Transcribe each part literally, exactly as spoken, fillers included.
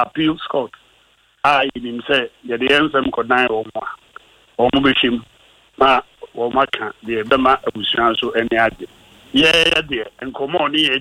appeals court. I him say, yeah, the answer could die or more. Or Mubishim, Ma, or Maka, the Bema, so any idea. Yeah, dear, and come on, yeah,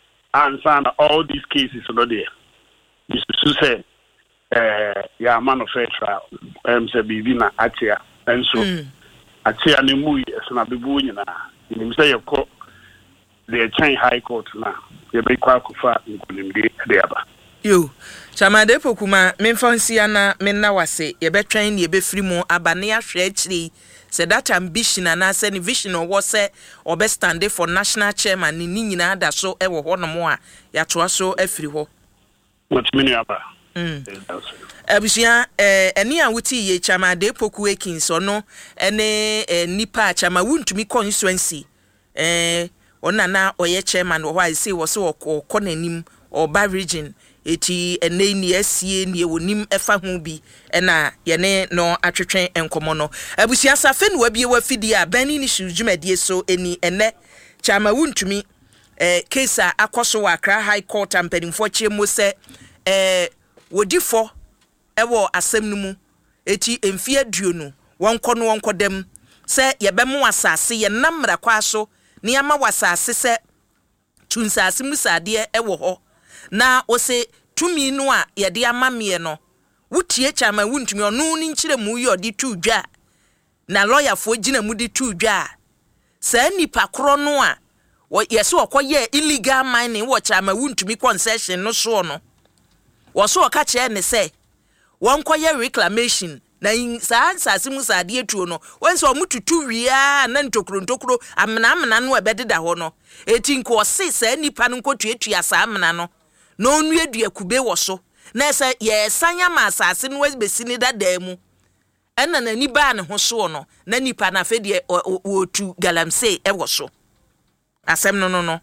and all these cases are there. Mister say, uh, yeah, man of fair trial. I'm say, Bivina, Atia, and so Atia Nimui, as an Abibuina. Him say, of course, the China High Court now. You be quite far in the other. You, Chamade Pokuma, Memfonsiana, Menawase, ye be train ye be free more abania shredly. Say that ambition and I said vision or was say or best stand for national chairman in Nina that so ever one more. Ya to so every ho. What many about? Hm. Abusia, eh, any a witty ye Chamade Poku Akins or no, any nipa chama wouldn't to me constituency. Eh, or nana or ye chairman or I say was so or conenim or by region. Eti ene ni esie ni ewonim efa ho bi ena yene no atwetwen enkomo no abusia safe no wabie wafidi a bani ni shujumedie so eni ene chama wuntumi eh case a akoso wa Accra High Court ampanimfo chiemo se eh wodifo ewo asem no mu eti emfie aduonu wonko no wonko dem se yebemu asase ye namra kwa so ne ama wasase se tunsase musade ewo ho na ose tumi no a yede amamie no wutie chama wuntumi onu ni nkyire mu yi odi tu dwa na lawyer fo gina mu di tu dwa sa nipa kro no a yesi okoye illegal mining wo chama wuntumi concession no so no wo so ka che ne se won koye reclamation na sa nsase mu sade etuo no wonse o mututu wia na ntokro ntokro amena amena no ebededa ho no eti nko se sa nipa no nkotuatua sa amena no no nu edua kube wo so na se ye sanya ma asase no webesi ni dada mu ena na ni ba ne ho so no na nipa na fedie otu galamse e wo so asem no no no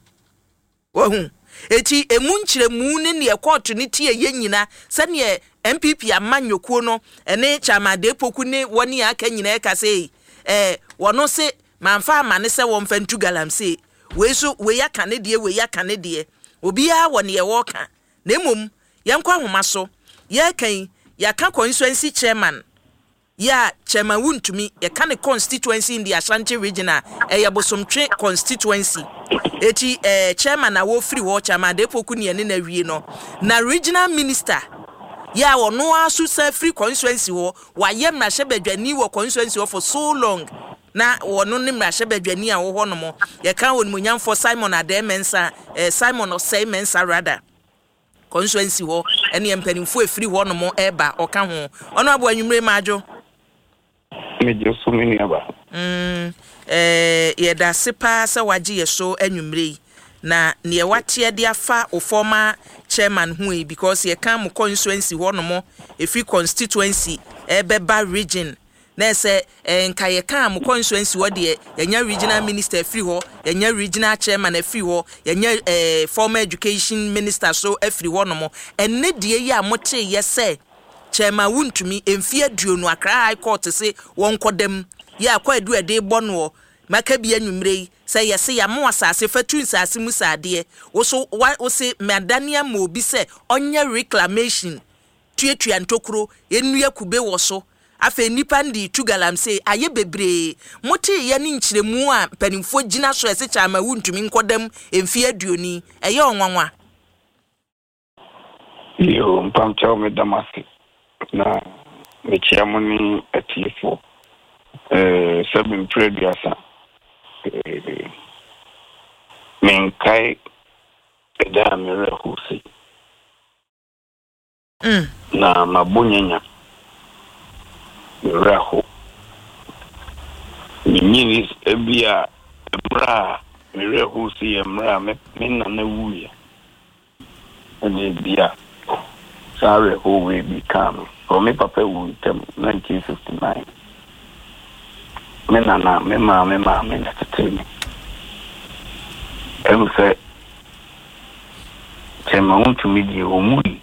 wohu eti emu nkyire mu ne ne court ni tie ye nyina se ne M P P amanyokuo no ene Chamade Poku ne woni aka nyina e ka se eh wono se manfa amane se wo mfa ntu galamse we so we ya kanedie we ya kanedie obia woni ye woka na emom yankwa homa so ye kan ya ka constituency chairman ya chairman wuntumi ye kan constituency in the Ashanti regional e ya bosomtwe constituency eti eh chairman na wo free wo Chamade Poku ne ne na wie no na regional minister ya wono asu sa free constituency wo wa ye mrahye badwani wo constituency wo for so long na wono ne mrahye badwani a wo ho no mo ye kan won munyamfo Simon Ademensa eh Simon Osei Mensa rather constituency wo ene empanimfo efiri ho no mo eba oka ho ono abo anwumre majo mejo so meni aba mm eh ye da sepa sa waje ye so anwumre na ne wate de afa o former chairman hu because ye kan mo constituency ho no mo efiri constituency ebeba region na se nka ye kan mo constituency wo de yenya regional minister free ho yenya regional chairman free ho yenya eh, former education minister so free ho no mo enne de ye a mote ye se chairman wuntumi emfie aduonu Accra High Court se won kodem ye akwa adu ade bono maka bi anwumre say yesi ya mo asase fatu nsase mu sade wo so wo se madania mo bi se onye reclamation tuatua ntokuro enua kube wo so afa nipa ndi tu galamse aye bebre moti ye ni nkyiremu a panimfo gina so ese chama wuntumi nkodam emfi aduoni eye onwanwa yo mpamcha me damasi na me chiamuni atifo eh seven prediasa eh menkai eda mere husi mm na mabunyenya raho nyini ebia emra mere husi emra me na na wuya ene bia sorry who we become for me papa won tem nineteen fifty-nine me na na me ma me ma me na tetemi em se tema un to me di omui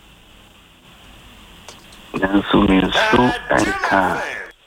na so me so anka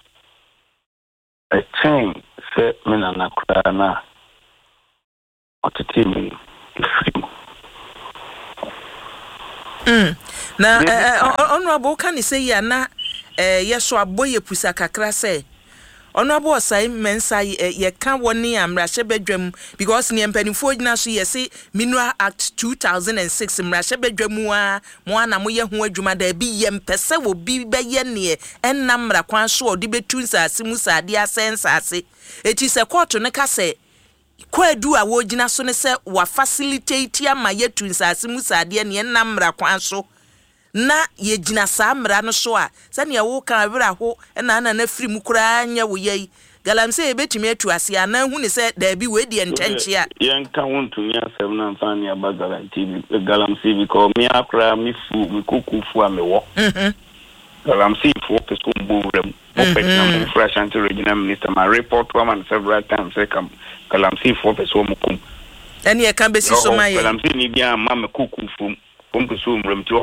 a chain se me na na kura na otetemi ifrim Mm. Na honorable can say ya na eh yeso aboye pusa kakra say honorable osai mensa ye kan woni amrahye badwam because ne mpanifo gina so ye say Mineral Act two thousand six amrahye badwam a mo ana mo ye ho adwuma da bi ye mpese wo bi beye ne ennamra kwan so odi betu nsase mu sade asensase eti se court ne ka say kwadu a wo gina so ne se wa facilitate ama yetu nsase mu sade ne ennamra kwan so na ye gina sa mra no so a se ne wo kan awira ho na na na firi mu kura anya wo ye galamse e betumi atu ase ana hu ne se da bi we de entenche a yen ka wontu mi asem na mfa ne aba guarantee galamse because me akra me fu me kuku fu a me wo mhm galamse fu ke so mburam opet na me fresh anti regional minister my report to am several times say kam galamse fu pe so mukum ene e kan besi so maye galamse ni bia ma me kuku fu If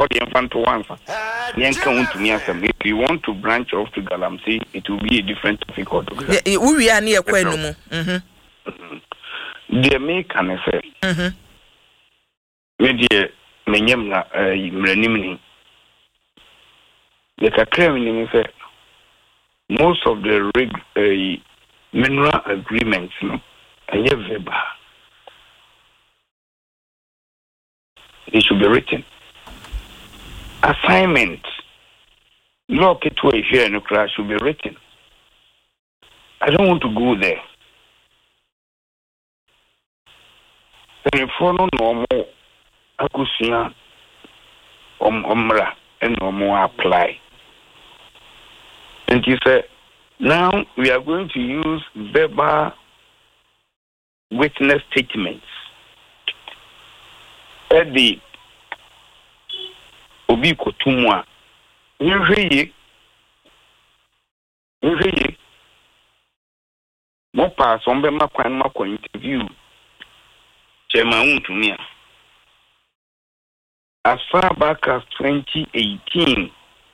you want to branch off to Galamsey, it will be a different topic altogether. We are near Quenumo. The American say, Media Menyamna Mrenimini. The Kakremin say, most of the rig mineral agreements, no, and yet it should be written. Assignment. Look at where here in the class should be written. I don't want to go there. And if you don't know more, I could see um umra and no more apply. And he said, now we are going to use verbal witness statements. Edi obi kotumwa nhweye nhweye mo pa so mbe makwan makwa interview chema untumia as far back as twenty eighteen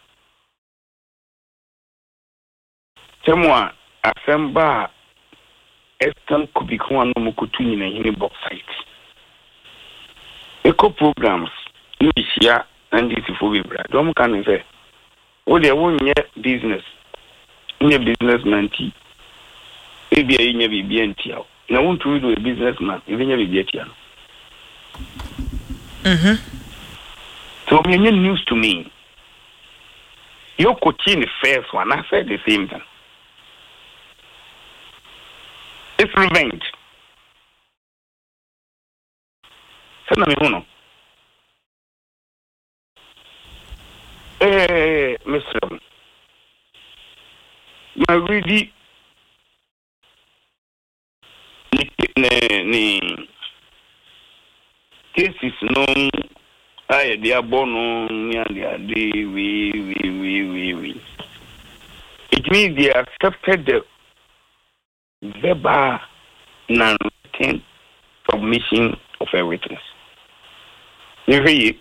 chemwa asemba Eastern Kubikwa no mukutu nyina hini bauxite eco programs ni here and this for we brad don't can say oh they won't yet business in a businessman t maybe a nya bibi entia na want to do a businessman even nya bibi entia mhm so me news to me you coaching the first one I said the same thing. It's revenge. Sana mi huno. Eh, Mister My really ni ni cases no I they are born on near the we we we we we. It means they accepted the verbal non-written submission of a witness. You hear?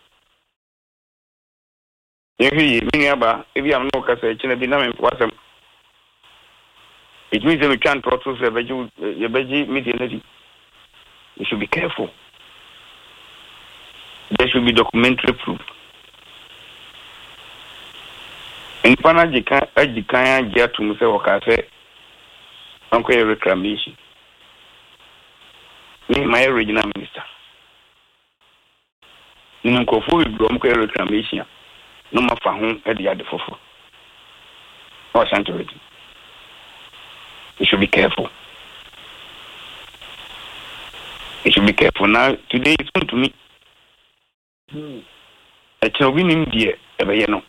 You hear? Meaning about if you have no case, China be named for some. It means that we can't process the veggie, the veggie media. You should be careful. There should be documentary proof. In Panaji, I can't get to say what I say. Uncle reclamation. Me, my original minister. No kofu we bro mko reclamation. No ma fa ho e de ade fofo. O santority. You should be careful. You should be careful. Now today it's going to me. Hmm. I tell we nim die e be ye no.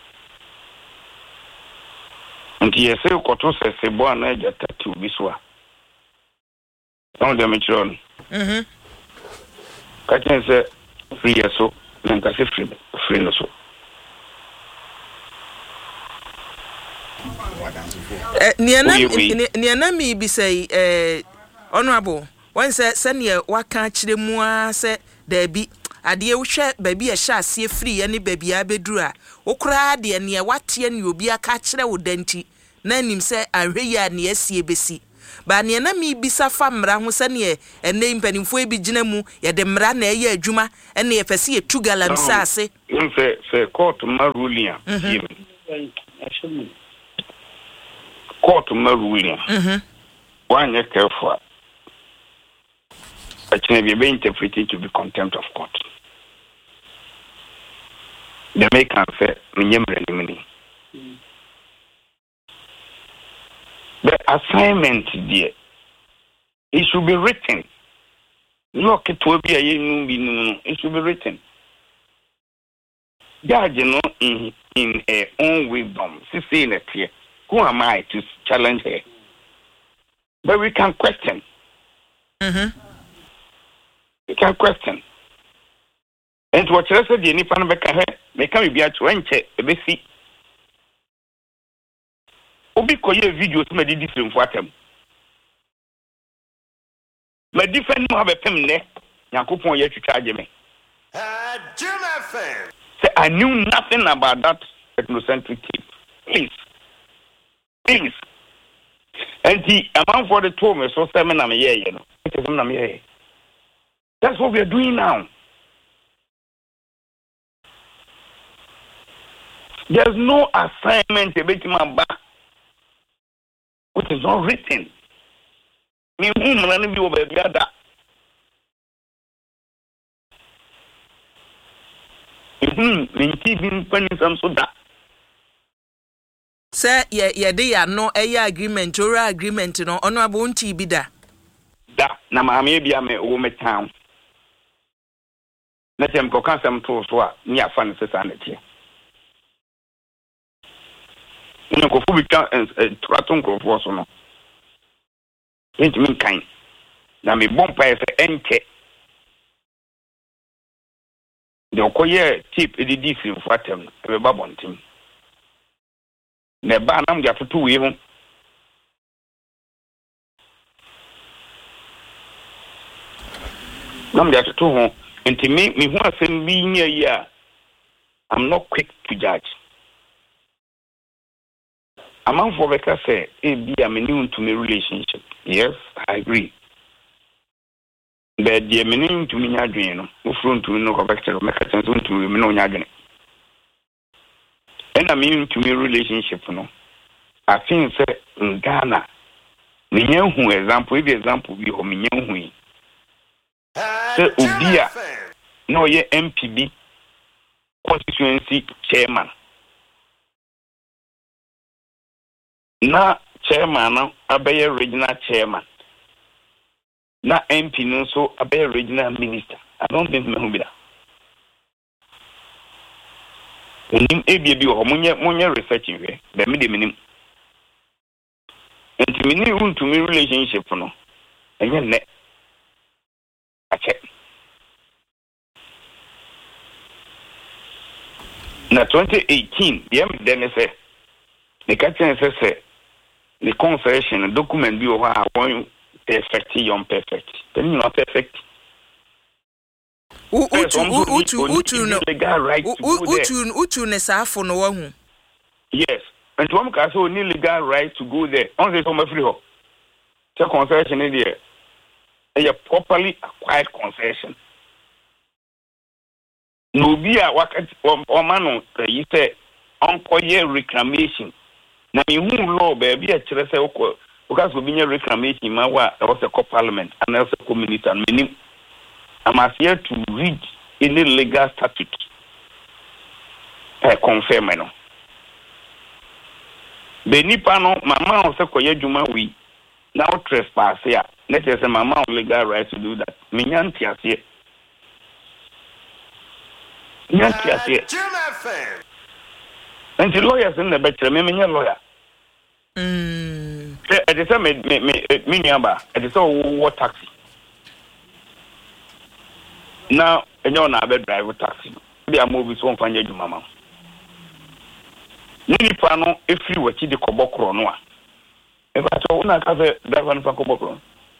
Nti yese ukoto sese bo ana eja tatu biswa. Don't damage on. Mhm. Kachen se free so, nanka se free free no so. Eh niana niana mi bi say eh honorable when say sene waka kire mu a say da bi ade wo hwe baby e hya ase free ye ne baby abeduru a wokra de ne wate ne obi aka kire wo danti na nim say ahwe ya ne asie besi ba ne na mi bisa fa mmara ho sɛ ne ene mpanimfo e bi gina mu ye de mmara na ɛyɛ adwuma ene ye pɛse ye tu galamsa ase nse se court ma ruling a court ma ruling mhm one careful actually be be interpreted to be contempt of court the make can say menyemre ni mini the assignment there it should be written look it will be a you be no it should be written judge no in in her own wisdom she saying it here who am I to challenge her but we can question mhm we can question and what you said the nipa no be ka he me ka be atu enche e be si obi koye video to me di different for atem me different mo have pem ne yakopon ye twitwa age me uh Jim F M say I knew nothing about that ethnocentric tape please please and the amount for the two me so seven na me ye ye no it is na me ye that's what we are doing now. There's no assignment about my back which is not written. Me whom running be over the other. Hmm, me keeping penny some soda. Sir, ye ye de ya no e agreement or agreement no ono abonti bi da. Da na ma me bia me wo me town. Na tem ko kan sam to so a ni afa ne sesa na tie. Ni ko fu bi ka traton ko fo so no. Enti min kan. Na me bom pa e se enke. De okoye tip e di di fi fu atem e be babontim. Ne ba na mja tutu wi ho. Na mja tutu ho. Enti me me hu asem bi nya yi a I'm not quick to judge. Among for better say e bi a me new to me relationship. Yes, I agree. But the me new to me nya dwen no, wo front to no go back to me ka tenso to me no nya dwen. And I mean to me relationship no. I think say in Ghana me nya hu example, if example bi ho me nya hu yi. Say Obia no ye M P B constituency chairman. Na chairman no abeye regional chairman. Na M P no so abeye regional minister. I don't think me hu bi da. Onim ebie bi ho monye monye research hwe. Be me de minim. Enti me ni unto me relationship no. Enye ne na twenty eighteen yem den say the captain say say the concession document bi o ha won perfect yon perfect then you not perfect u utu utu utu no utu utu ne safo no wa hu yes and one ka say only legal right to go there on say some free ho the concession there a properly acquired concession. No be a wakati o manu yi say onkoye reclamation. Na me hu law be be a kire say okọ because we be reclamation ma wa e was a parliament and also community and minim. I'm here to read any legal statute. I confirm no. Be nipa no mama o se koye djuma wi. Now trespass here. Let us say my mom legal right to do that. Me nyanti ase. Nyanti ase. And the lawyers in the better me me lawyer. Mm. I just say me me me me nyamba. I just say what taxi. Now, and you na be drive taxi. Be a movie so fanya juma ma. Ni nipa no efiri wachi de kobokro no a. E ba to una ka fe drive no fa kobokro.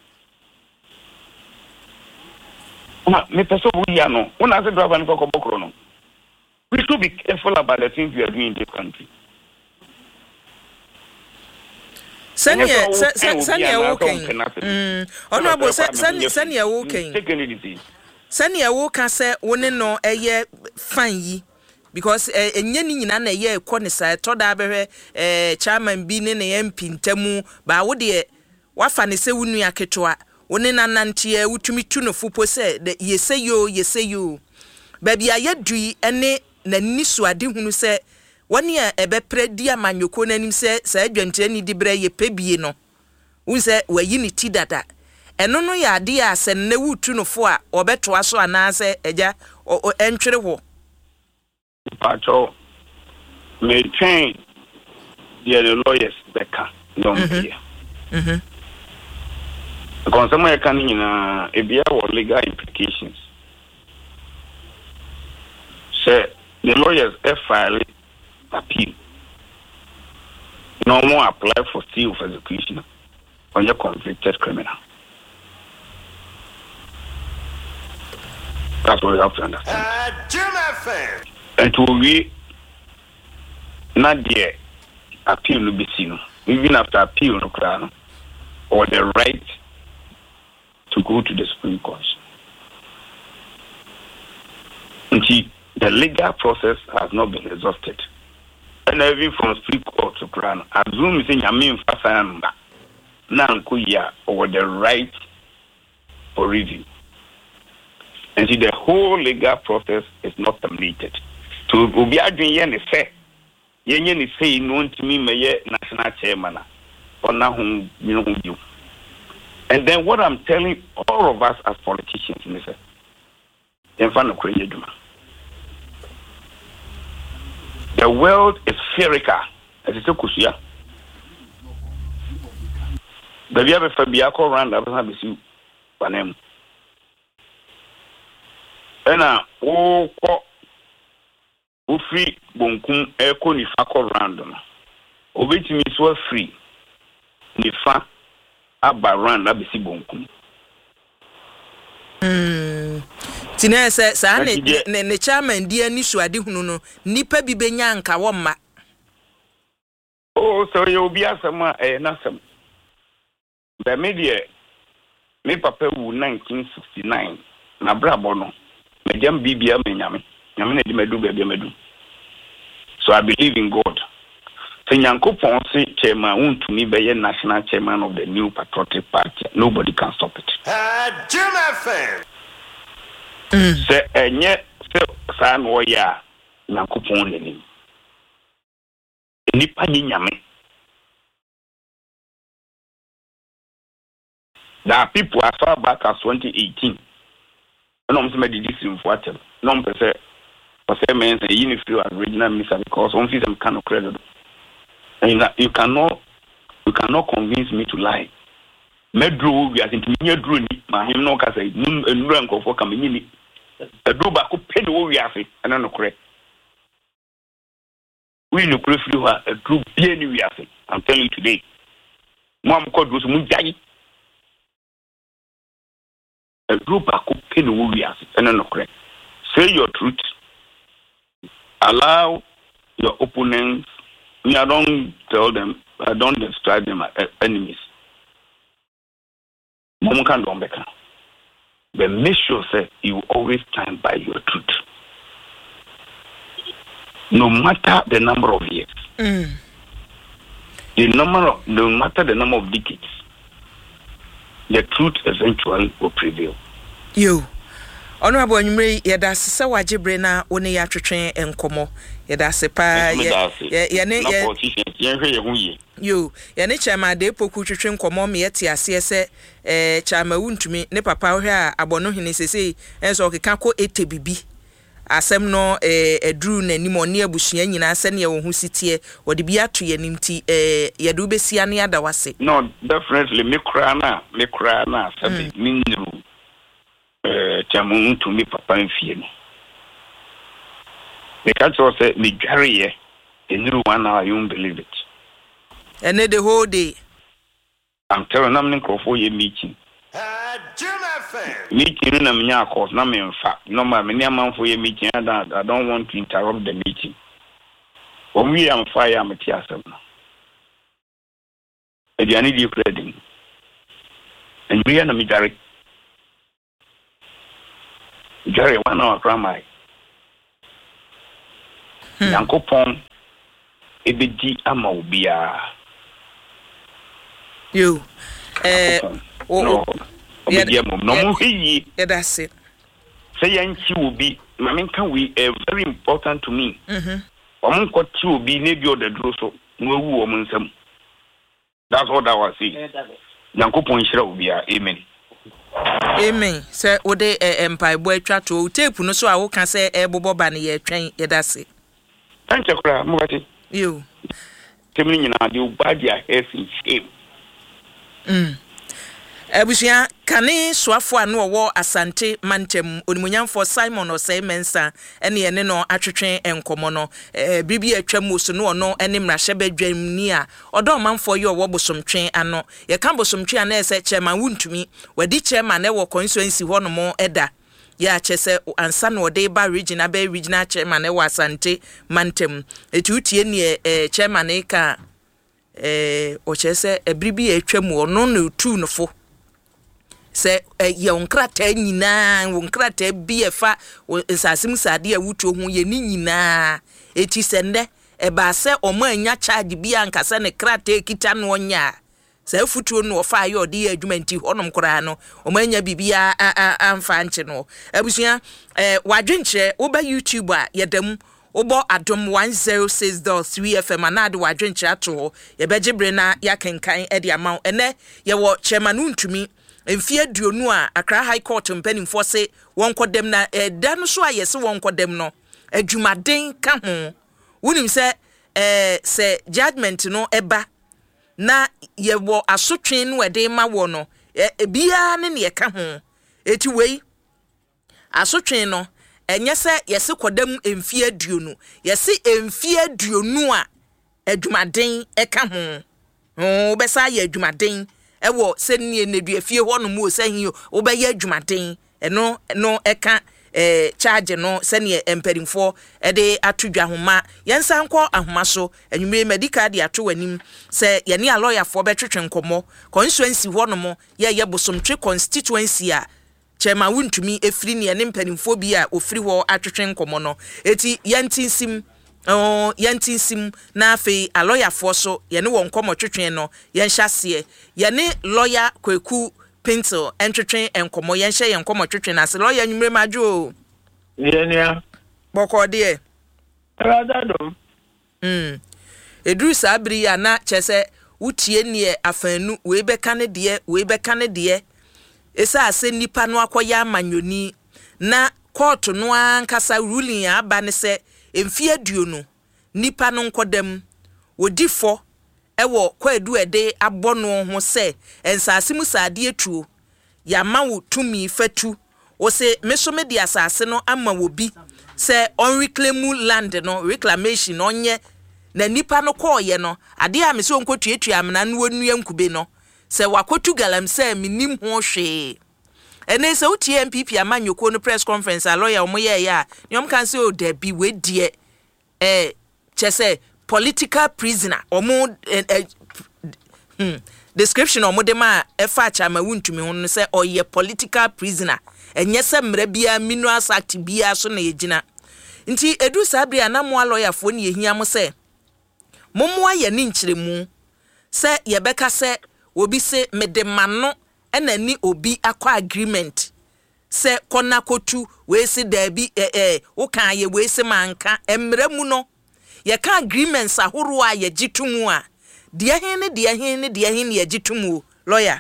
Ma me peso buya no. Una se drive no fa kobokro no. We should be careful about the things we are doing in this country. Sanya Sanya walking. Mm. Honorable Sanya Sanya walking. Sanya walk say one no eye fine yi because enye ni nyina na eye ekọ ne sa to da behwe eh chairman bi ne ne M P ntamu ba wo de wafa ne se wunu aketoa woni nanante e wutumi tu no fupo se yese yo yese yo ba bia yadui ene nani suade hunu se woni a ebepre di amanyoko nanim se sa adwante ni di bre ye pebie no un se wayi ni ti dada eno no ya ade a se ne wutu no fo a obeto aso anase eja entwere ho pacho me train the lawyers beka no here mhm because some I can in a ebia or legal implications say the lawyers have filed appeal no more apply for stay of execution on your convicted criminal. That's what you have to understand. Uh, Jim F M. And to we not there appeal will be seen. Even after appeal no crown or the right to go to the Supreme Court. Until the legal process has not been exhausted. And even from Supreme Court to crown, assume saying Yamin Fasamba Nankuya or the right for review. And see, the whole legal process is not terminated. To be arguing yen say, yen yen say no to me may national chairman or now whom you know you. And then what I'm telling all of us as politicians, Mister in front of Duma. The world is spherical, as it's a kusia. The Via Fabiaco ran the Abbas Panem. And now, oh, free Bonkum Echo Nifako random. Obey me so free. Nifa Abaran Abisi Bonkum. Hmm. Tina se sa ne ne chairman dia ni suade hunu no nipa bi benya nka wo ma. Oh, so you be asama eh nasam. The media me papa wu nineteen sixty-nine na brabo no. Me jam bibia me nyame. Nyame na di medu be bia medu. So I believe in God. So Nyankopon say chairman want to me be national chairman of the New Patriotic Party. Nobody can stop it. Uh, Jim F M. Se enye se sa no ya Nyankopon ni. Nipa ni nyame. There are people as far back as twenty eighteen. No I'm saying this in what no I'm say for say men say you feel original mister because one feel them kind of credit. And you cannot you cannot convince me to lie. Medro we are into me dro ni ma him no ka say nura nkofo ka me ni. Edro ba ko pe no we afi ana no correct. We no correct free wa edro bia ni we afi. I'm telling you today. Mo am ko do so mu jai. Edro ba ko pe no we afi ana no correct. Say your truth. Allow your opponents. I don't tell them, I don't describe them as enemies. Mom can do better. But make sure say you always stand by your truth. No matter the number of years. Mm. The number of no matter the number of decades, the truth eventually will prevail. You Honorable Nyumre yeda sesa wajibre na one ya twetwen enkomo yeda sepa ye ye ne ye yo ye ne chama de poku twetwen enkomo me yete ase ese eh chama wuntumi ne papa hwe a abono hene sese enso okeka ko ete bibi asem no eh edru na nimo ne abusua nyina se ne wo hu sitie wode bi ato ye nimti eh yede obesia ne ada wase. No, definitely me kra na me kra na sabe minru eh chamu to me papa mfie no. Me can't say me dware ye enru one hour, you won't believe it. And the whole day I'm telling them for your meeting. Uh, meeting na mnya course na me mfa no ma me man for your meeting. I don't, I don't want to interrupt the meeting. When we am fire am tiasem no. aduane di fredin anwia na me dware dware one hour from my Yankopon ebedi ama obia yo eh o obia mom no mo heyi yeah, that's it say yanchi obi mama kan we very important to me mhm omo kwoti obi na bi odaduro so no wu omo nsam that's what I was saying Yankopon hira obia amen amen say ode empire boy atwa to tape no so a wo ka say e bobo ba ne ye twen ye dase Thank you, Mugati. You. Timing na the body a heavy shame. Mm. Ebusia kane soafo anu wo Asante Mantem onimunyamfo Simon Osei Mensa ene ene no atwetwen enkomo no eh bibi atwam so no no ene mrahye badwam ni a odo manfo ye wo bosomtwen ano ye kan bosomtwen ana ese chairman wuntumi wadi chairman e wo constituency ho no mo eda ya chese ansa no de ba regional ba regional chairman e wo Asante Mantem etutie ni eh chairman e ka eh o chese ebribi atwam no no tu no fo se ye onkrata nyina onkrata bi efa nsasim sade a wuto ho ye ni nyina eti sende e ba se omo anya charge bi ankasa ne krata ekita no onya se afutuo no ofa aye odi adwuma nti honom kora no omo anya bibia amfa nche no abusua eh wadwenche wo ba YouTube a yedam Obo Adom one oh six point three F M anade wadwenche ato ye begibre na yakenkan e de amount ene ye wo chairman untumi Enfie aduonu a Accra High Court mpanimfo se wonkodem na eda no so ayese wonkodem no adwumaden ka ho wonim se eh se judgment no eba na ye wo asotwen no ede ma wo no bia ne ne ka ho eti wei asotwen no enye se yese kodem enfie aduonu yese enfie aduonu a adwumaden e ka ho ho besa ye adwumaden ewo sennie nedu afie ho no mu osahin wo be ye adwumaden eno no eka eh charge no sennie emperimfo e de atodwa homa yensa nko ahoma so anwumre medical de ato wanim se ye ne a lawyer fo be twetwe nkomo constituency ho no mo ye ye bosomtwe constituency a chema wuntumi efiri ne ne mperimfo bi a ofiri ho atwetwe nkomo no eti yentinsim Oh, yantinsim na afi a lawyer for so ye ne won komo twetwen no yen hyase ye ne lawyer Kweku Pencil entwetwen enkomo yen hye yen komo twetwen na se lawyer nwumre madwo ye ne boko de radadom mm edru sabri ya na chese wutie ne afanu we beka ne de we beka ne de esa ase nipa no akoya amanyoni na court no ankasa ruling aba ne se Enfie aduonu nipa no nkodam wodifo ewo kwadu ede abono ho se ensase mu sade etuo ya ma wo tumi fatu wo se meso me di asase no ama wo bi se on reclaim land no reclamation onye na nipa no koye no ade a me se onkotu etu amna no wonu yankube no se wakotu galam se minim ho hwe ene se uti M P P amanyoko no press conference a lawyer omo ye ya nyom kan se o da bi we die eh chese political prisoner omo eh, eh, hmm description omo de ma efa chama wuntumi ho se oye political prisoner enye se mra bia Minerals Act bia so na yegina nti edu sabri anamo lawyer fo ne yehia mo se mommo aye ni nkyeremu se yebeka se obi se medemano ena ni obi akwa agreement se kona kotu we se dabi eh eh wo kan ye we se manka emre mu no ye ka agreements ahoro a ye gitumu a de hen ne de hen ne de hen ye gitumu lawyer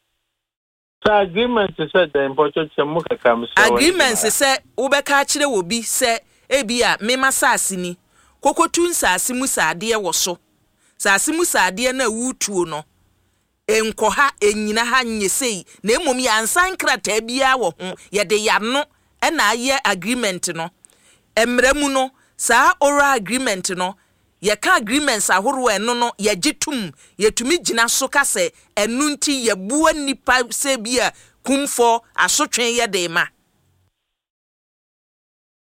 so agreement se the important mu kaka mu se agreements se wo be ka kire wo bi se ebi a me masase ni kokotu nsase mu sade wo so sase mu sade na wutuo no enkoha enyina ha nyesei na emom ya ansan krata bia wo ho ye de ya no e na aye agreement no emramu no saa oral agreement no ye ka agreements ahoro eno no ye gitum ye tumi gina so kase enu nti ye bua nipa se bia kumfo asotwen ye de ma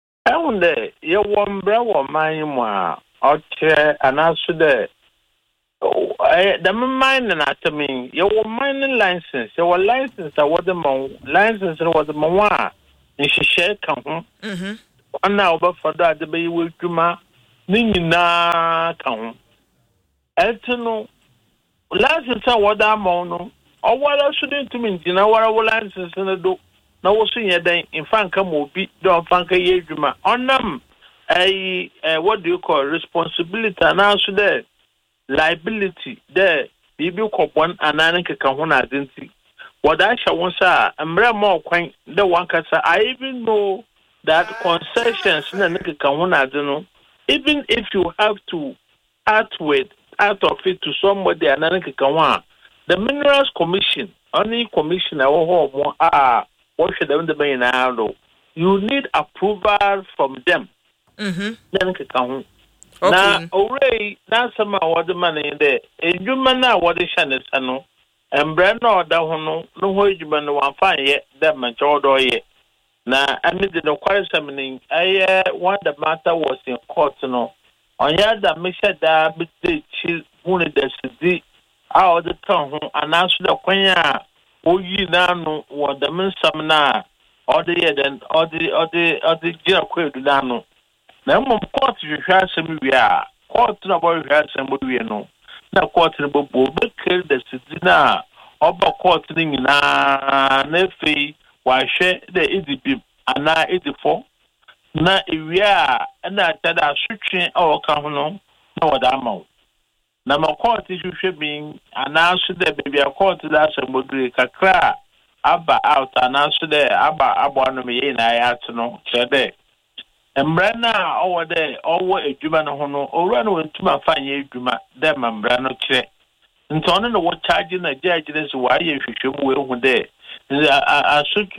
ehunde ye wo mbra wo man mu a oche anaso de the mining at me, your mining license, your license, I was the mon license, was the Moa, and she share come. Mm-hmm. One hour for that, the baby will do my Nina come. Elton, license, what I'm on, or what I shouldn't mean, you know what I will license in the do. No, was in your day in Fanka Mobi, don't Fanka Yejuma. On them, a what do you call responsibility and answer there. Liability there, Bibi Copon and Annika Kahuna identity. What I shall want, sir, and more quaint the one casa. I even know that concessions in Annika Kahuna, I don't know. Even if you have to add with out of it to somebody and Annika Kahuna, the Minerals Commission, only commission our home, ah, what should them be now? You need approval from them. Mm-hmm. Annika Kahuna. Okay. Na already na some award money there. A human now what is Shannon Sano and brand or down no no human one fine yet that much order yet. Now I mean the quite examining I what the matter was in court no. On yard that Misha da bit the chill only the city out the town and answer the quenya oh ye now what the men some na or the year then or the or the or the jail quid no. Na mo court hwehwa asem wi a court na bo hwehwa asem bo wi no na court ne bo bo be kill the city na oba court ni nyina na fi wa hwe the edibim ana edifo na ewi a na tada asutwe a wo ka ho no na wada amaw na ma court hwehwe bin ana so the baby a court da asem bo dure kakra aba out ana so the aba abo no me ye na ya to no chede Embrana over there, over a Juma no, or run into my fine Juma, then Membrano check. And so on the what charging a judge is why you should will one day. I should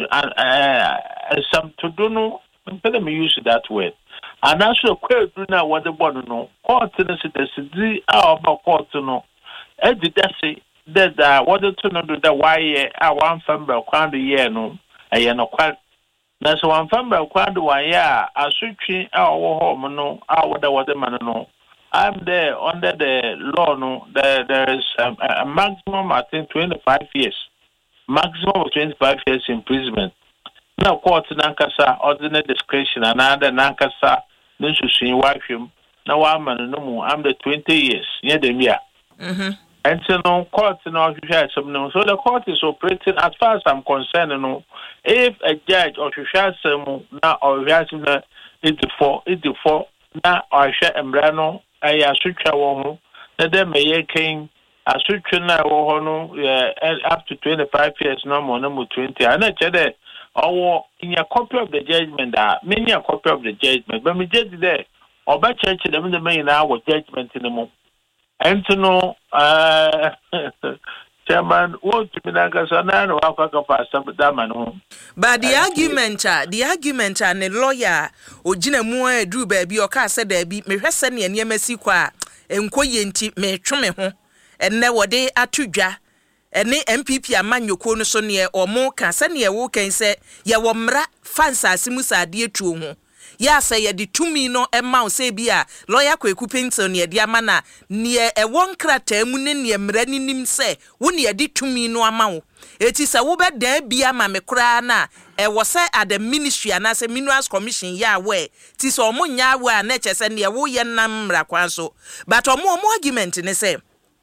some to do no, let me use that word. And I should quite do now what the one no, court in the city, our court to know. Eddie Dassy, that what the two know the why I want from the crown the year no, I am quite. Na so one family kwado wa ya asutwi a owo home no a woda woda man no I'm there under the law no there there is um, a maximum I think twenty-five years maximum of twenty-five years imprisonment na court na nkasa ordinary discretion another na nkasa no susun wahwem na wa man no mu I'm the twenty years near the year mhm. And so no court no so the court is operating as far as I'm concerned no if a judge or shasem na or yasina eighty-four eighty-four na or sha embrano ay asutwa wo ho na dem ye king asutwa na wo ho no up to twenty-five years no more no twenty and I said oh in a copy of the judgment that many a copy of the judgment but me judge there or by church them the main our judgment in the mo and to know uh Chairman, what to be like as an annual for some daman. But the argument, the argument, and the lawyer, or Gina Moore, Drew Baby, or Casa Debbie, me Hessani and Yemesi qua, and Koyenti, me Trumeho, and now they are two ja, and the M P P a man you corner so near or more can send ye walk and say, Ya wamra, fansa simusa dear true. Ya say ye di tumi no emma say bia lawyer kweku pension ye dia mana ne e won krata mu ne ne mrani nim se wo ne di tumi no ama wo eti se wo be dan bia ma me kra na e wo say at the ministry and as a minerals commission ya we ti so mo nya we na che se ne wo ye nam mra kwan so but omo omo argument ne say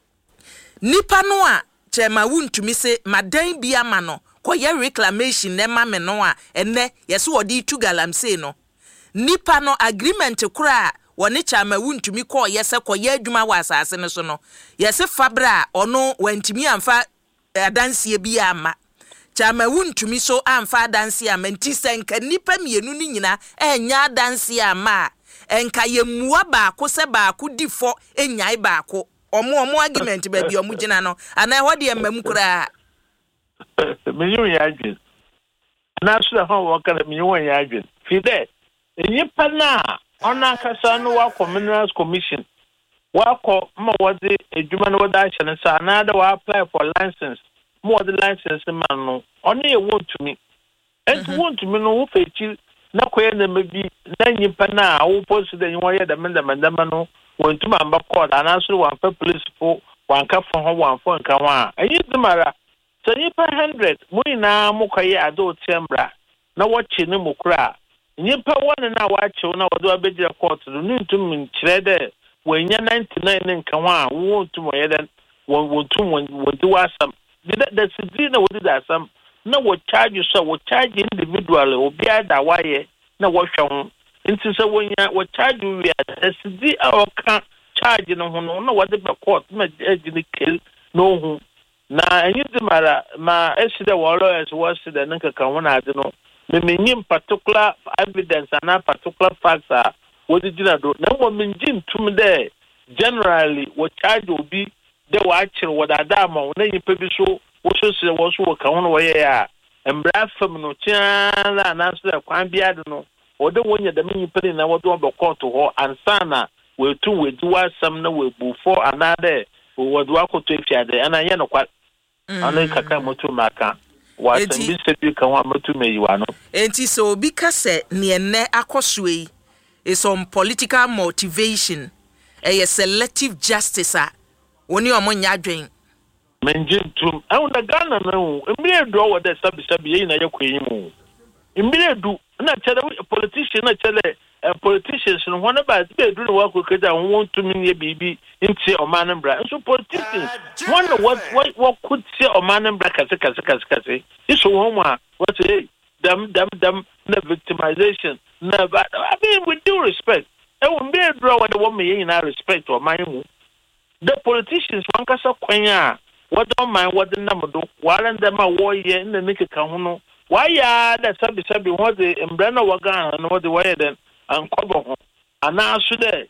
nipa no a che ma wuntumi se madan bia ma no koye reclamation ne ma me no a enne ye so odi tu galamsey no nipa no agreement kura woni chama wuntumi ko yese koye adwuma wa asase ne so no yese fabra ono wantimi amfa adanse bi ama chama wuntumi so amfa adanse ama nti senka nipa mienu ni nyina enya adanse ama enka yemua ba ko se ba ko difo enyai ba ko omo omo argument ba bi omo gina no ana ho de emam kura menyu ya adwin na so ho wo kana menyu ya adwin fi there Nipa na ona kasa no wa Minerals Commission wa ko ma wode adwuma no wada ahye ne sa na da wa apply for license mo wode license man no ona ye want to me and want to me no wo fechi na koye na mebi na nipa na wo post da nyi wo ye da menda menda no won to man ba court and answer one for police for one ka for one for nka wa ayi dimara so nipa one hundred mo ina mo kwaye adult tembra na wachi ne mo kura nipa one na wachi na wodo abegire court no ntum nkyere de wanya ninety-nine nka wa wo ntum yeden wo ntum wo di wasam the city na wo di asam na wo charge so wo charge individual obi ada waye na wo hwe ho nti se wonya wo charge we the city awka charge no ho no na wo de be court ma agini kel no ho na anyi di mara ma eside wo lawyers wo side nka kan ho na ade no me menyim particular evidence and particular facts are wo di gina do na mo menjin tum de generally wo charge obi de wa akire wo da da ma na yipa bi so wo so se wo so kan ho no wo ye ya embra fam no tia na na so kwan bia de no wo de wonya da yipa ni na wo do be court ho ansana we tu we du asam na we bu for another wo do akoto efiade ana ye no kwa ana kaka moto maka wa san bi se bi kan wa moto meyiwa no enti so obi ka se ne ene akoso yi is on political motivation a selective justice a woni omo nya adwen menjintum awu na Ghana no emire do wo de sabi sabi yi na yakwenyi mu emire du na chere politician na chere politicians no one ba be du no wa kokeja won to me bibi nti o man bra so politicians one what what what could say o man bra kase kase kase kase iso won ma what say them them them na victimization na ba I mean with due respect e won be do what the woman yin na respect o man hu the politicians wan kasa kwanya what don't mind what the number do waran them a wo ye na nika kan hu no why ya da sabi sabi what the embrana wagan no what the way then and cover ho ana so de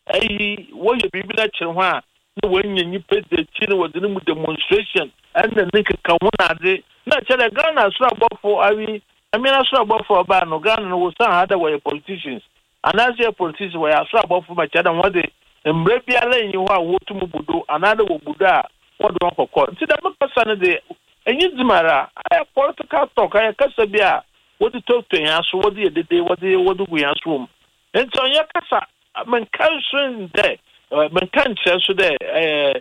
ai wo ye bibi na kire ho a na wanya nyipa de kire wo de mu demonstration and the nika kan hu na de na kire Ghana so abofo awi amina so abofo ba no Ghana no wo san hada wo politicians ana se politicians wo ya so abofo ba kire wo de embre bia la yin ho a wo tumu budo ana de wo budo a wo do kokko nti da mapasa ne de enyi dzimara ay political talk ay kasa bia what the talk to yan so what the day what the what the yan so and so ya kasa man kan so de man kan so de eh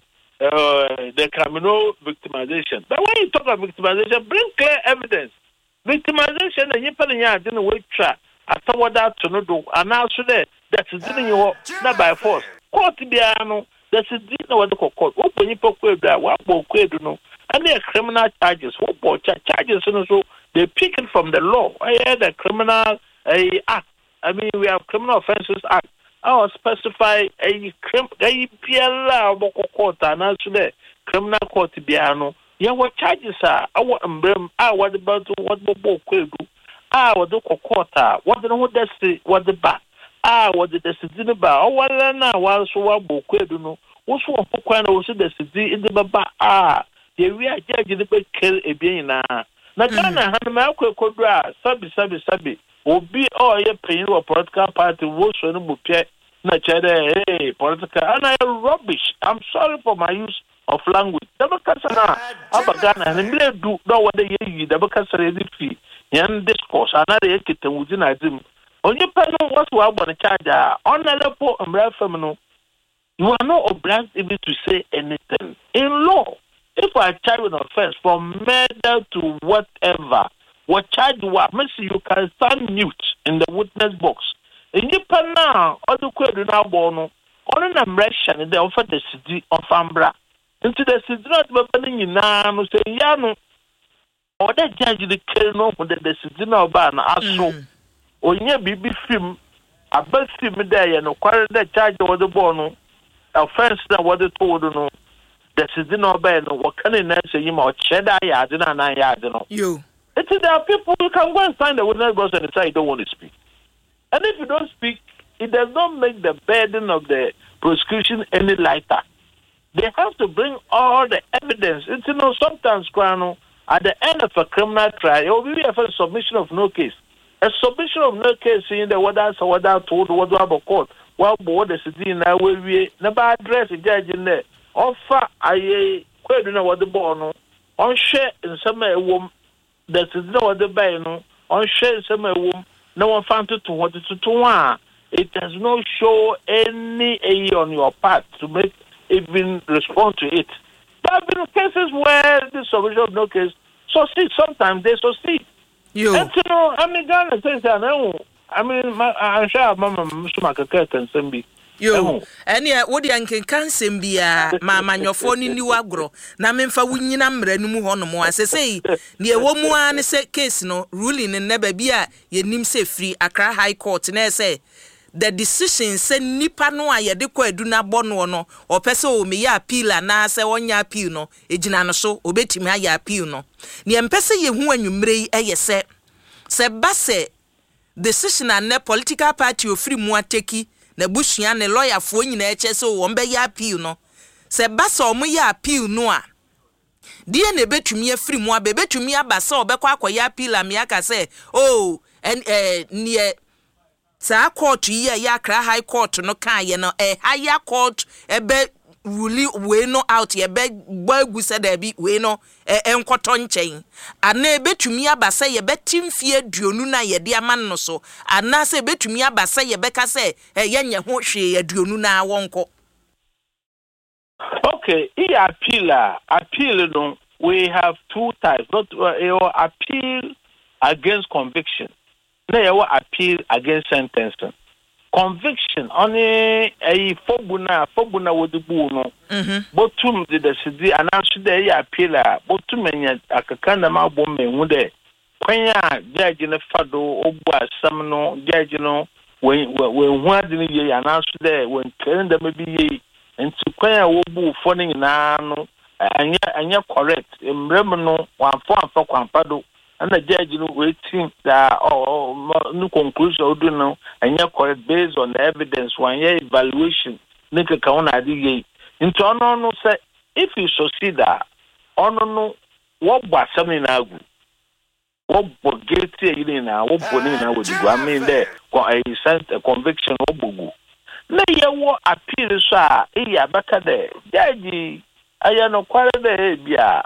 the criminal victimization but when you talk about victimization bring clear evidence victimization and you put in ya didn't wait try after that to no do and now so de that is in you not by force court bia no that is no what the court open you put that what bo kwedu no and they are criminal charges what charges so they pick it from the law. I had a criminal a act. I mean, we have criminal offences act. I will specify a crim a P L A court and also the criminal court biano. Yeah, what charges are our emblem? Ah, what about what Bobo could do? Ah, what the court? What the what that's what the back? Ah, what the decision about? Oh, what now? While so what Bobo do no? What's what kind of the city in the baba? Ah, the we are judging the kill a being now. Na Ghana han ma akwekodura sabi sabi sabi obi o ye pay no political party wo so no bupie na chere hey political and I rubbish. I'm sorry for my use of language. Daba kasa na aba Ghana han mle du do wode ye yi daba kasa re di fi yan discourse another ye kitan wuzi na dim onye pa no what we abon charge on na lepo amra fam no you are not obliged even to say anything in law. If I charge with offense from murder to whatever, what charge what mercy you can stand mute in the witness box. In Japan now, all the query now bono, on an impression they offer the city of Ambra. Into the city not opening in now, say Yano, or that judge the kernel for the city now ban aso. Or near B B film, a best film there and acquire that charge over the bono, offense that what they told no. The city no ban what can in say you more cheddar yard and nine yard no. You. It's there are people who can go and sign the witness box and say you don't want to speak. And if you don't speak, it does not make the burden of the prosecution any lighter. They have to bring all the evidence. It's you know sometimes at the end of a criminal trial, it will be a submission of no case. A submission of no case in the what that's what that told what about court. Well, board the city now will we never address the judge in there. Offer I quite know what the bono on share in some womb that is no other bay no on share in some womb no one found it to what it to one it does not show any A on your part to make even respond to it. There have been cases where the solution of no case succeed. Sometimes they succeed. You. And you know, I mean, Ghana says that no. I mean, I'm sure Mama Musumaka can send me. Yo, ene wo de ankenkan nsem bia ma manyofo ni ni wagro na memfa wunyina mranu mu hono mo asesei ne ewo mu an se case no ruling ne ba bia yenim se free Accra High Court na say the decision say nipa no a yede kwa aduna bono no opese o me ya appeal na se wonya appeal no ejina no so obetimi aya appeal no ne empese ye hu anwumre yi eye se se base decision and political party ofri mu ateki na bushia ne lawyer fo nyina eche so wo mbe ya appeal no se basa omo ya appeal no a die na betumi afiri mu a betumi abasa obekwa akoya appeal am ya ka se oh en eh nie sa court yi ya Accra High Court no kan ye no eh higher court ebe ruli we no out ye be gbagu se da bi we no enkoto nchen ana ebetumi abasa ye betimfie aduonu na ye de ama no so ana se betumi abasa ye beka se ye nya ho hwe aduonu na wonko. Okay, he appeal appeal no we have two types, not uh, appeal against conviction. No, appeal against sentencing. Conviction only a fobuna fobuna would do no. Botum did the city and answer the appeal. Botum and a kakana mabome would they? Quenya judge in a fado oba samno judge no when when one didn't ye announce there when telling them maybe and to quenya wobu phoning nano and yet and yet correct in remno one form for quampado. And the judge, you know, waiting that oh, no conclusion or do no, and you're correct based on the evidence, one year evaluation, make a count idea. Into no, no, say, if you succeed that, oh, no, no, what was something now? What was guilty in now? What was in with you? I mean, there, I sent a conviction of Bugu. No, you what appeal, sir, yeah, back there, judge, I am no quality, yeah.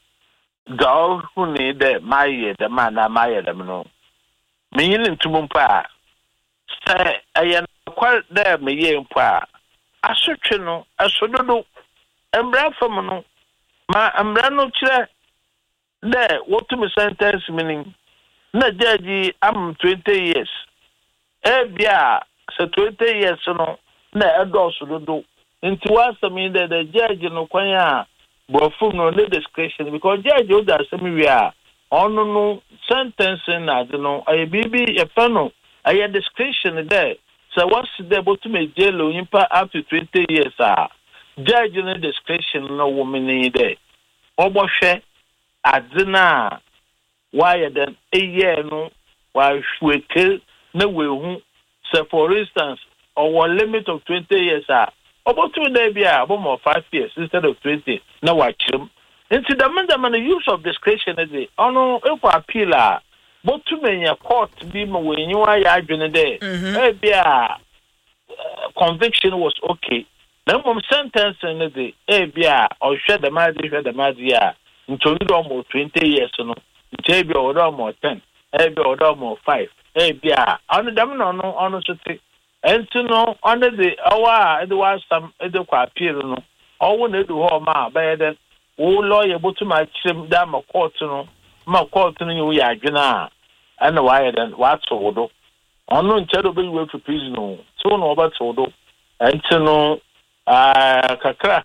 Go who need the my the man I my them no. Meaning to mumpa. Say I am quite there me ye mpa. I search no, I should do. Embra from no. Ma embra no chre. There, what to me sentence meaning? Na judge I'm twenty years. Eh bia so twenty years no. Na edo so do. Into once I mean that the judge no kwanya. But from no discretion because judge would have some we are on no sentencing. I don't know. I be a panel. I had discretion there. So what's the able to make jail impact up to twenty years? Ah, judge no discretion. No woman in there. Oboshe adina. Why then a year no? Why we kill no we who? So for instance, our limit of twenty years ah. About two days, about more five years instead of twenty. Now watch him. Into the man, the use of discretion is it. Oh no, if I appeal, but too many a court be when you are arguing there. Maybe a conviction was okay. Then from sentencing is it. Maybe or share the matter, share the matter. Into almost twenty years, no. Maybe or almost ten. Maybe or almost five. Maybe on the damn no, no, honestly. And to know under the hour, it was some appeal, no. All when they do home, by then, all lawyer, but to my chim, damn a court, no, my court, you are gonna, and why then what's all unknown terrible way to prison, no, so no, but so and to know, ah, Kaka,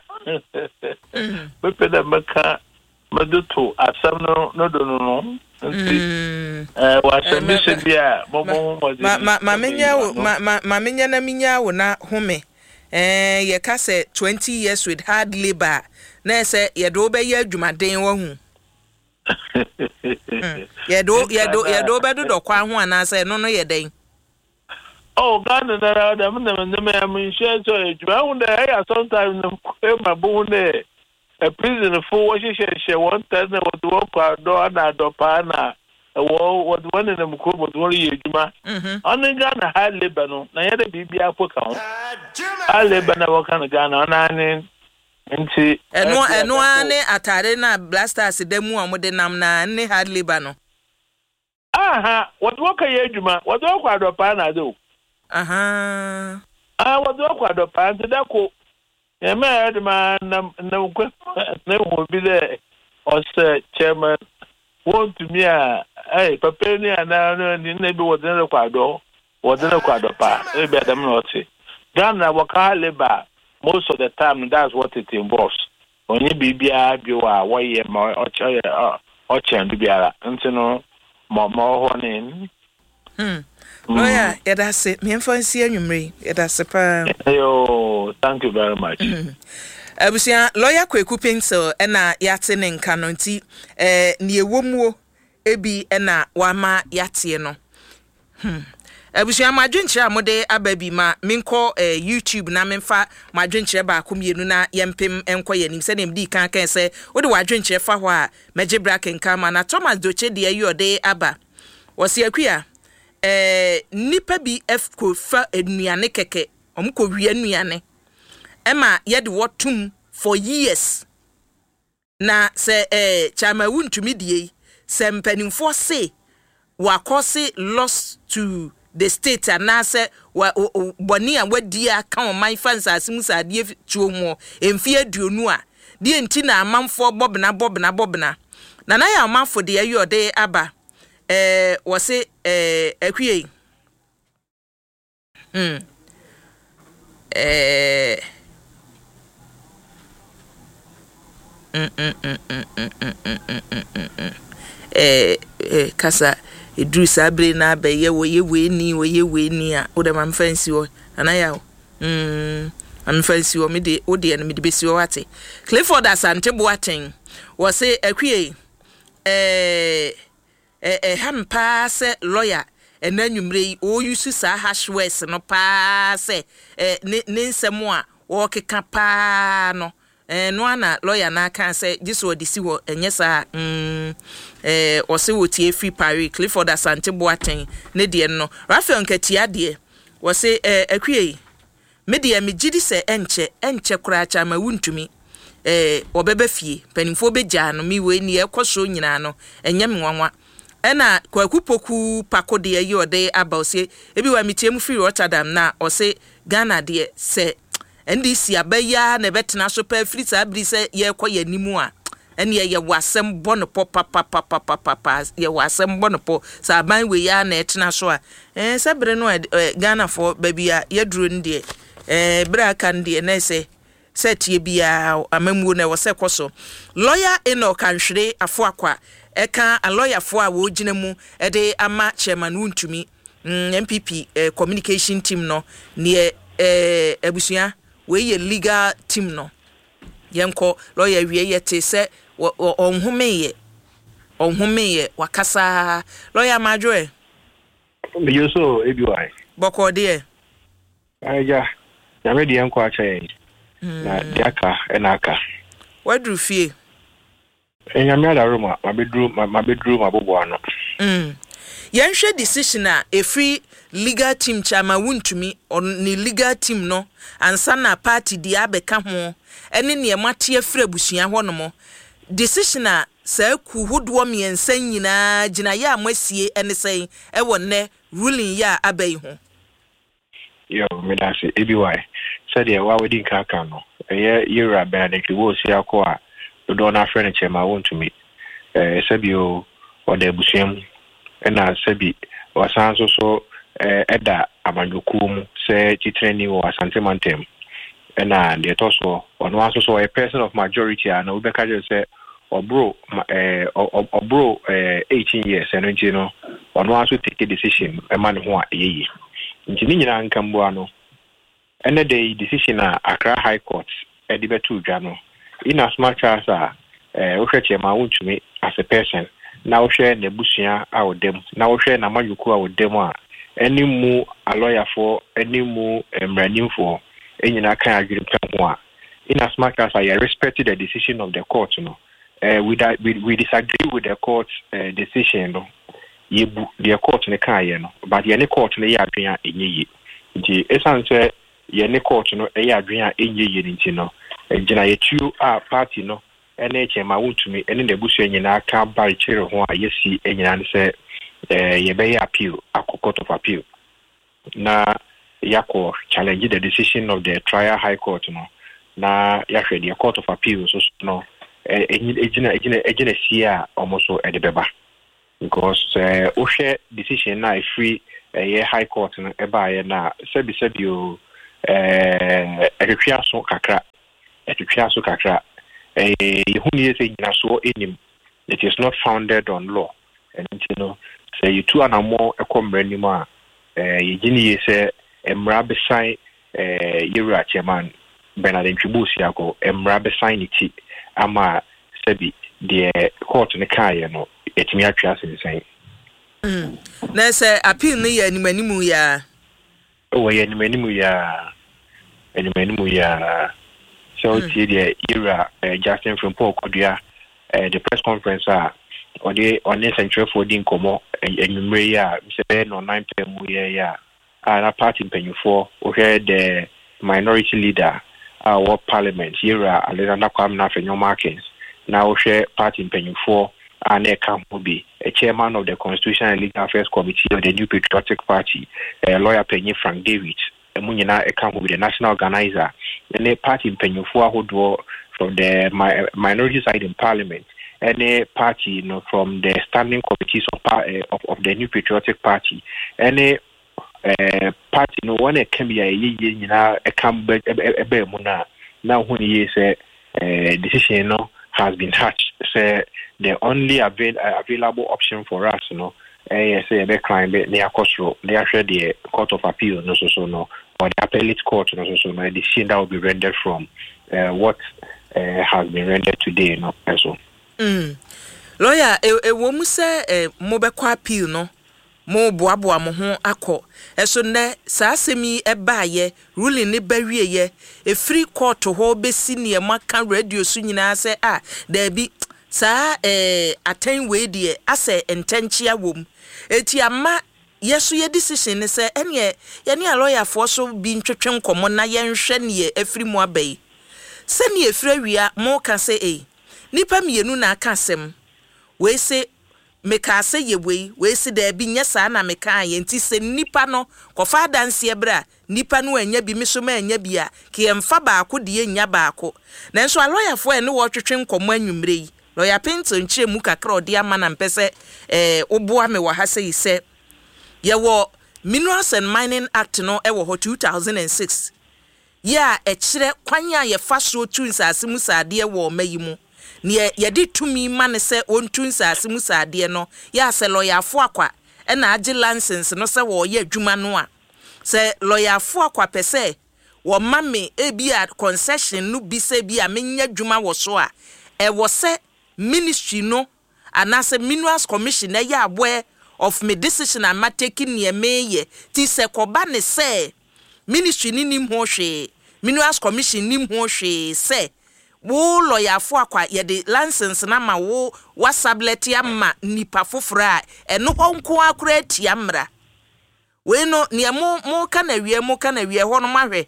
we pay the Maka, Maduto, at some no, no, no, no. Eh wa submission bia bobo mo ma ma ma menya ma ma menya na menya wo na home eh ye ka say twenty years with hard labor na say ye do be ye adwumaden wo hu ye do ye do ye do be do kwa ho ana say no no ye den oh God na na da me na me am share so adwuma hu na ya sometimes no e ma bo ne a prison for what she she one time what work for do na do pa na what one in them ko what worry ejuma on Ghana high labor no na yede bibia ko kan high labor na work na Ghana na ni nti eno eno ane atare na blasters demu amode nam na ne high labor no aha what work ye ejuma what work for do pa na do aha ah what do kwa do pa nti da ko e me head man na na ko na ho bi le os chairman want to me ah eh papa ni ana ni na bi wo de kwa do wo de kwa do pa e be adam no ti Ghana waka labor most of the time that's what it involves. Only bibia biwa waye ma oche oche biara ntino mo mo honin. Hmm. Lawyer, yada se me mfansi anwumre yada se pa. Yo, thank you very much. Abusia lawyer Kweku Pencil na yate ne nka no nti eh ne ewomuo ebi na wama yate no. Hmm. Abusia madwenkyere amode ababi ma menko eh, YouTube na memfa madwenkyere ba akomienu na yempem enko yanim se ne mdi kan kan se wode wadwenkyere fa ho a meje braken kama na Thomas Doche de ayode aba wosi akua eh nipa bi f ko fa enuane keke omko wi anuane ema yede wotum for years na se eh chama wuntumi die se mpanimfo se wakosi lost to the state anase wa boni a wadi aka o man fans asimu sade tuo mu emfi aduonu a de enti na amanfo bobna bobna bobna na na ya amanfo de ayode aba eh wose eh akwie mm eh mm mm mm mm eh eh kasa edru sabre na abaye woye weni woye weni a wo de mam fancy wo anaya mm am fancy wo me de wo de na me de besi wo ate Clifford Asante Boaten wo se akwie eh eh hampa se lawyer enanwumre o yusu sa hashwes no pa se eh ne nsemo a wo keka pa no eh no ana lawyer na kan se jiso odisi wo enye sa mm eh ose wotie free Paris Clifford Asante Boaten ne de no Rafael Nkatia de wose eh akwie me de me gidi se enche enche kura cha ma wuntumi eh obebe fie panimfo beja no mi we ni ekoso nyina no enye menwanwa ena Kwaku Poku pako de ayi ode abause ebi wa mitiem free Rotterdam na ose Ghana de se N D C abaya na betena so pa free sa bri se ye kwa yanimu a ene ye wasem bono po papa papa papa ye wasem bono po sa ban we ya na etena so a eh se bre no Ghana for baby a ye duro ndie eh bra kan de na se set ye bia amamu na wo se koso lawyer Enoch Anhwere afo akwa eka a lawyer fo a wo gina mu e de ama chairman wuntumi mm, M P P eh, communication team no ne eh abusua we ye legal team no yenko lawyer wie yete se onhomeye onhomeye wakasa lawyer madwe you so ebi why boko de aja ya me de yenko acha yen na diaka enaka wadru fie enya me da room ma bedroom ma bedroom abobo ano mm yenhwe decision a efri legal team chama wuntumi on ni legal team no ansa na party di abeka ho ene ne mate afra busua ho no mo decision a sa ku hodo miensa nyina gina ya amasie ene sei e wonne ruling ya abai ho yo me da se ebi why said ya wa wedi kaka no eye yera Benedict wo si akwa do na afra ne chema wuntumi eh sabio o da busuam ena sabi wasanso so eh eda amanyoku mu se titreni wo Asante Mantem ena de toso ono aso so a person of majority ana we beka je se obro eh obro eh eighteen years eno nti no ono aso take a decision e man ho a yeyi nti ni nyina nkambo ano ene de decision a Accra High Court e de betu dwa no in as much as a eh wo hweche ma wuntumi as a person na wo hwe na busua a wo dem na wo hwe na majuku a wo dem a eni mu a lawyer for eni mu emranim for enyina kan agrim kan ho a in as much as I respected the decision of the court no uh, we, we we disagree with the court uh, decision no ye the court ne kan ye no but ye ne court ne ya adwen a enye nti esanse ye ne court no e ya adwen a enye ye nti no gina ye tu a party no ene chema wuntumi ene ne busu enyina ka bar chire ho a yesi enyina ne se eh ye be appeal akọ court of appeal na yako challenge the decision of the trial high court no na yahwe the court of appeal so no ejina ejina ejina sia almost at the beba because uh ohwe decision na free uh, high court no eba ye na sebi sebi o eh etwia so kakra etwia so kakra eh yehuni se nyina so enim it is not founded on law and you know say you two and more ekomrani ma eh yegini ye se emra be sign eh yura chairman Bernard Chibusiako emra be sign it ama sebi the court ne kai no etimi atwa se sign mm na say appeal ne ya animanimu ya o ya animanimu ya animanimu ya so ti the era Justin from Paul Kodua the press conference ah or the on the central for the komo enumere ya se no nine p m ya and a party mpanyufo o the minority leader our parliament era Alexander Kwame Afenyomarkins now o share party mpanyufo and a camp will be a chairman of the Constitution and Legal Affairs Committee of the New Patriotic Party, a lawyer Penny Frank David, a Munina account with the national organizer, and a party in Penyufua who draw from the mi- minority side in Parliament, and a party you know, from the standing committees of, uh, of, of the New Patriotic Party, and a uh, party no one can be a you know a camp a bear muna now when he is a decision no has been touched. Say the only avail- uh, available option for us, you know, eh, say the crime near Costro, they are the Court of Appeal, no so so no, or the Appellate Court, no so so no, the decision that will be rendered from uh, what uh, has been rendered today, no, so. Mm. Lawyer, e womu se eh mo be kwa appeal no. Mo boaboa mo ho akọ eso ne saa semi ebaaye ruling ne bawie ye e free court ho be senior maka radio su nyina se ah da bi saa eh atten we de ase entenchia wom eti ama yeso ye decision ne se ene ye ne lawyer fo so bi ntwetwe nkomo na ye nhwe ne afri mu abai se ne efra wia mo ka se eh nipa mienu na aka asem we se meka se yewe we si da bi nya saa na meka ye nti se nipa no kofa danse ebra nipa no anya bi mi so ma anya bi a ke emfa baako de nya baako nanso a lawyer fo ene wo twetwe nkomo anwumre yi lawyer Pinto nchire mu kakra odi ama na mpese eh oboa me wa ha se ise ye wo Minerals and Mining Act no e wo two thousand six ya e kire kwanya ye fa so tu nsase mu saade wo mayi mu ne yedi tumi mane se ontu nsase mu saade no ya se lawyer fo akwa e na age license no se wo ye adwuma no a se lawyer fo akwa pese wo mame e bi a concession no bi se bi a menya adwuma wo so a e wo se ministry no anase Minerals Commission e ya aboe of me decision am taking near me ti se koba ne se ministry ni nim ho hwe Minerals Commission nim ho hwe se wo lawyer fo akwa ye de license na ma wo wasablet ama nipa fofora e no ho nko akura tia mra we no ne mo mo ka na wie mo ka na wie ho no mahwe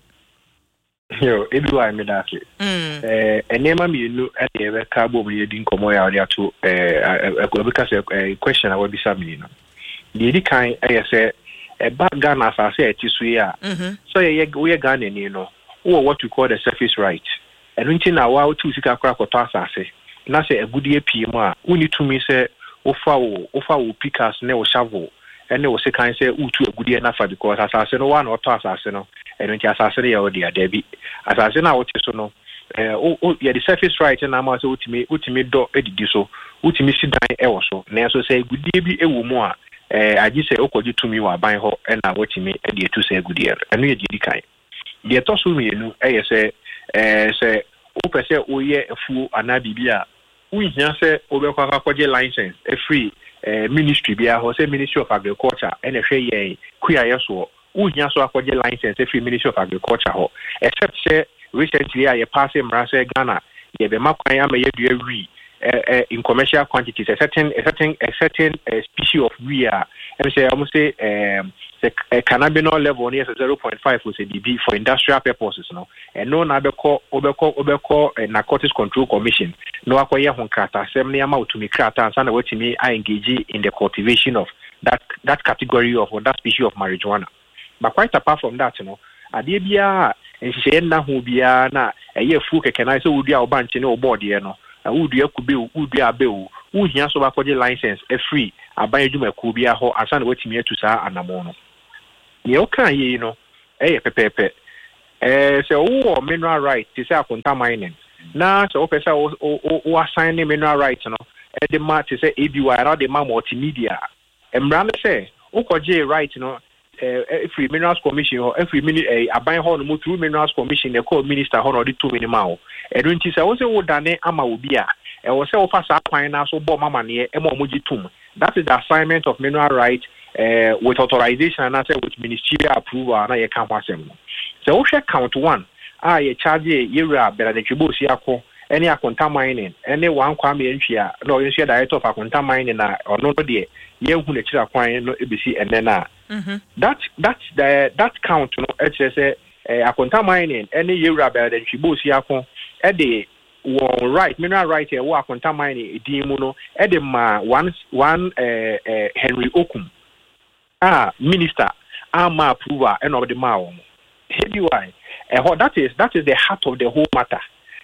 yo edu I me that eh enema mi nu e de be ka bo mi di nkomo ya ori ato eh e ko be ka se question I will be sabini no the di kan e say e ba Ghana asase e ti so ya so ye we Ghana ni no wo what we call the surface right and until now wa tu sika kra ko to asase na say agudie pie mu a uni tumi say ofa wo ofa wo pickers na wo shovel ene wo se kan say utu agudie na fa because asase no wa na to asase no and until asase ya wo dia da bi asase na wo ti so no eh o ye the surface right na ma say utimi utimi do edidi so utimi sidan e wo so na so say agudie bi e wo mu a eh agi say okoji tumi wa ban ho e na wotimi e de tu say agudie eno ye di kan de to so mienu e ye say eh say o pese o ye afu ana bibia unhia say obekwa akwaje license e free eh ministry bia ho say Ministry of Agriculture ene hwe ye kuya yeso unhia so akwaje license e free Ministry of Agriculture ho except say recently I pass mra say Ghana ye be makwan ama ye dua wi uh, in commercial quantities a certain a certain a certain uh, species of we are and say almost say um the uh, cannabinol level near zero point five was a dB for industrial purposes no and no na be call obeko obeko uh, Narcotics Control Commission no akoye hon krata sem na ma utumi krata and na wetimi I engage in the cultivation of that that category of or that species of marijuana but quite apart from that no ade bia nhihye na ho bia na eye fu keke na say wodua obanche ne oboard ye no wodua kube wodua abewu wo hia so ba koje license e free aban adwuma ku bia ho asa na watimi atu saa anamo no ye o kan ye no eye pepepe eh say wo mineral right to say akonta mining na so o pesa o o assign mineral right no e de ma to say A B Y na de ma multimedia emra me say o koje right no eh free minerals commission or every minute eh aban ho no through minerals commission the call minister ho no de two minimal e don ti say wo say wo dane ama obi a e wo say wo fa sa kwan na so bo mama ne e mo mo gitum. That is the assignment of mineral right uh, with authorization and also with ministerial approval na ye kan kwasem. So we count one ah ye charge yera bela de kibosi akọ any akonta mining any one kwame entwia no you share director of akonta mining na ono no de ye hu na kira kwan no ebisi ene na that that the that count no h say akonta mining any yera bela de kibosi akọ e de one right mineral right here wo akonta mining edin mu no e de ma one one eh uh, uh, Henry Okum ah minister ama approval e no de ma wo heavy why uh, that is that is the heart of the whole matter.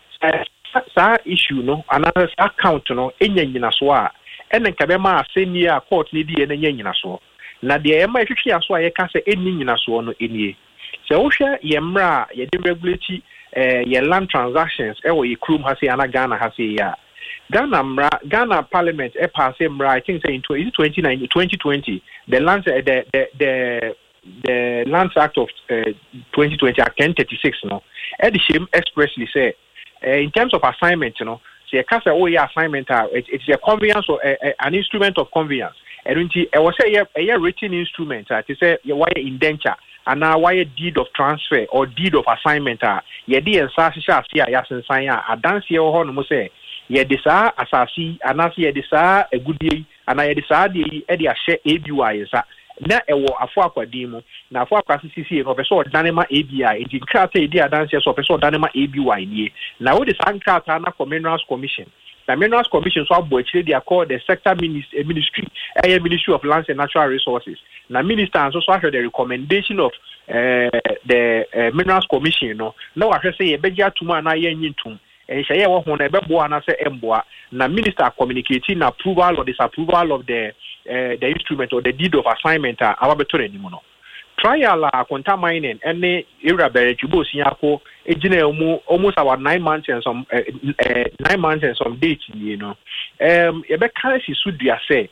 Sa issue no another account no enya nyina so a ene nka be ma senior court ni die enya nyina so na de e ma hwehwe aso a ye ka se eni nyina so no enie se wo hwe ye mra ye de regulate eh ye land transactions e wo ye krum ha se ana Ghana ha se ya Ghana mra Ghana parliament e pass mra I think say in twenty nineteen twenty twenty the land uh, the the the the Lands Act of uh, twenty twenty Act ten thirty-six no e de shame expressly say uh, in terms of assignment you know say e ka say oh yeah assignment uh, it, it's a conveyance or uh, uh, an instrument of conveyance and until e was say a written instrument uh, to say why indenture and now why deed of transfer or deed of assignment uh, ye di ensa sha sia ya sensan a adanse ye ho no mo say ye de sa asasi anase ye de sa agudie ana ye de sa de e de ahye A B Y sa na ewo afọ akwadi mu na afọ akwasi sisi no person danema A B I enti krata e di adanse so person danema A B Y nie na wo de san krata na minerals commission na minerals commission so abo akire dia call the sector ministry eh Ministry of Lands and Natural Resources na minister and so so the recommendation of uh, the uh, minerals commission no na wa hwese ye begia tuma na ye nyintum eh hye ye wo ho na ebebo na se emboa na minister communicating na approval or disapproval of the uh, the instrument or the deed of assignment a ababeto animo no trial a akonta mining ene era bere tubo siako ejina mu almost about nine months and some uh, uh, nine months and some dates you know um e be kan si sudua say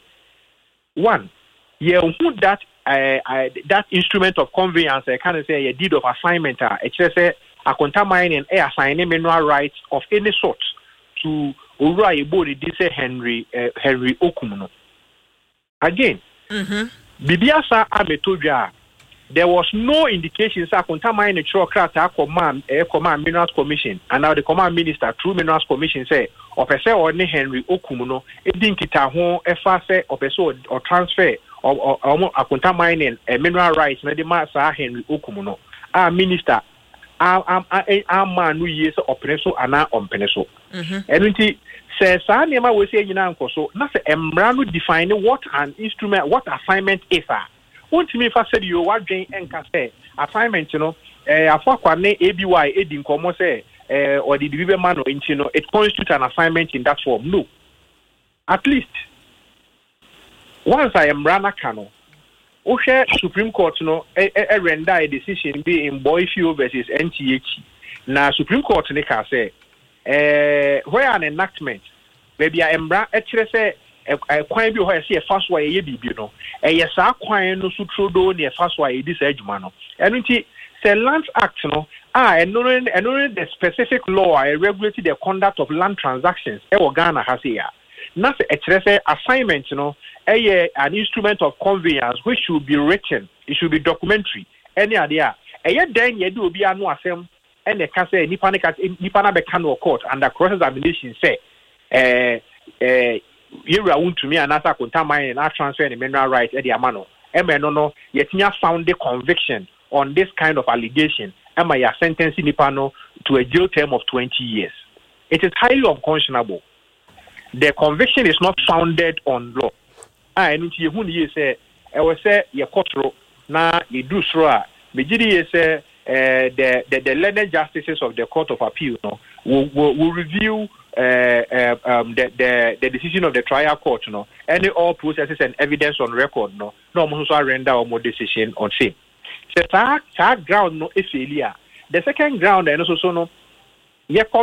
one ye who that uh, uh, that instrument of conveyance I can say a deed of assignment uh, it says uh, akonta mining e assigning mineral rights of any sort to Ura Ibori this Henry uh, Henry Okum no again mhm bibiasa ametoja there was no indication that akonta mining chro krata command e command minerals commission and now the command minister through minerals commission say opese or ne Henry Okum no e din kita ho e fa se opese or transfer or or akonta mining a mineral rights na de ma sa Henry Okum no a minister a a a man no yes opereso ana ompeneso mhm enunti say sa niam we say nyina nkoso na say emra no define what an instrument what assignment is a won't me fa said you wadwen enka say assignment you know eh afọ akwane A B Y edi nkomo say eh or the bibe man no nti no it constitutes an assignment in that form no at least once I am rana kano o share Supreme Court no e, e, e render a decision be in Boyfield versus N T H na Supreme Court ne ka say eh where an enactment maybe I am bra e kire say e kwan bi ho e say e fa so a ye bibi no e ye sa kwan no so trodo ne e fa so a e di sa adwuma no eno nti say Lands Act no ah eno eno the specific law I regulate the conduct of land transactions e wo Ghana ha say ya na say e kire say assignment no a an instrument of conveyance which should be written, it should be documentary. Any idea? A year then you do be a no assem and the case nipa na be can court and the cross examination say eh eh you want to me and answer contaminate and transfer the mineral rights at the amano. Emma no no yet found the conviction on this kind of allegation. Emma ya sentencing nipa no to a jail term of twenty years. It is highly unconscionable. The conviction is not founded on law. Ah, and you who you say, I will say, your court na yɛdu soro a megye ye say uh, the, the the learned justices of the Court of Appeal no will will, will review uh, uh, um, the, the the decision of the trial court no any all processes and evidence on record no no almost render or more decision on same. So that that ground no is failure. The second ground and also so no ye